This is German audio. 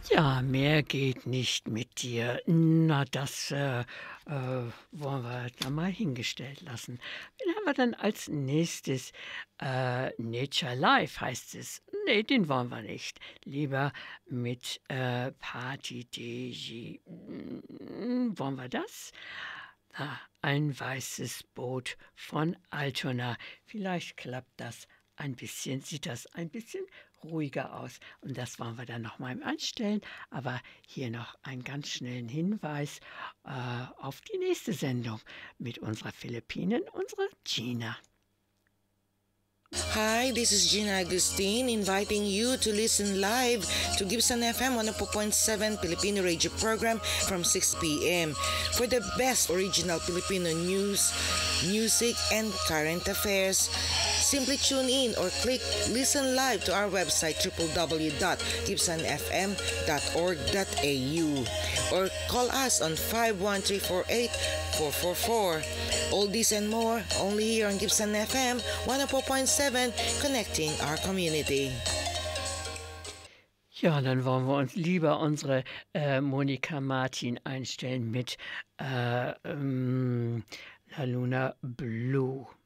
Ja, mehr geht nicht mit dir. Na, das wollen wir da mal hingestellt lassen. Wen haben wir dann als nächstes? Nature Life heißt es. Nee, den wollen wir nicht. Lieber mit Party DJ. Wollen wir das? Ein weißes Boot von Altona. Vielleicht klappt das ein bisschen, sieht das ein bisschen ruhiger aus. Und das wollen wir dann nochmal im Einstellen. Aber hier noch einen ganz schnellen Hinweis auf die nächste Sendung mit unserer Philippinen, unserer Gina. Hi, this is Gina Agustin inviting you to listen live to Gibson FM 104.7 Filipino radio program from 6 p.m. for the best original Filipino news, music, and current affairs. Simply tune in or click listen live to our website www.gibsonfm.org.au or call us on 51348-444. All this and more only here on Gibson FM 104.7, connecting our community. Ja, dann wollen wir uns lieber unsere Monika Martin einstellen mit La Luna Blue.